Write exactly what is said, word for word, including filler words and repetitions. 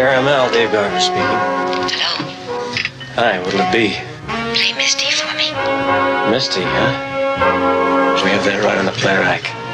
Caramel, Dave Gardner speaking. Hello? Hi, what'll it be? Play Misty for me. Misty, huh? We have that right on the play rack.